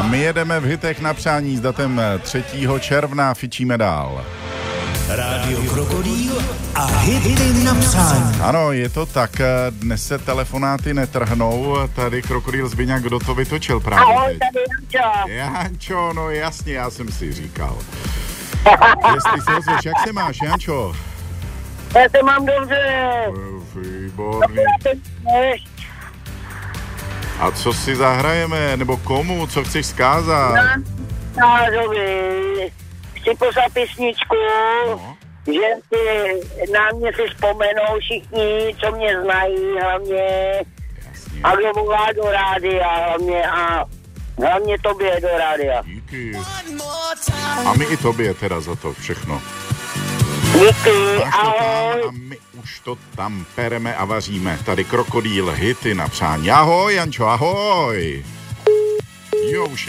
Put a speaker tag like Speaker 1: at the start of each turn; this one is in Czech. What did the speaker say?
Speaker 1: My jedeme v hitech na přání s datem 3. června, fičíme dál.
Speaker 2: Rádio Krokodýl a hity na přání.
Speaker 1: Ano, je to tak, dnes se telefonáty netrhnou, tady Krokodýl Zbyňák, kdo to vytočil právě
Speaker 3: Ahoj,
Speaker 1: teď?
Speaker 3: tady Jančo.
Speaker 1: Jančo, no jasně, já jsem si říkal. Jestli se ozveš, jak se máš, Jančo?
Speaker 3: Já se mám dobře.
Speaker 1: Výborný. A co si zahrajeme, nebo komu, co chceš zkázat?
Speaker 3: Názovi. Chci poslat písničku,
Speaker 1: No.
Speaker 3: že si na mě si vzpomenou všichni, co mě znají, hlavně.
Speaker 1: Jasně.
Speaker 3: A kdo volá do rádia, hlavně tobě do rádia.
Speaker 1: Díky. A my i tobě teda za to všechno.
Speaker 3: Díky,
Speaker 1: Máš to
Speaker 3: ahoj.
Speaker 1: tam a my už to tam pereme a vaříme. Tady Krokodýl, hity na přání. Ahoj, Jančo, ahoj. Jo, už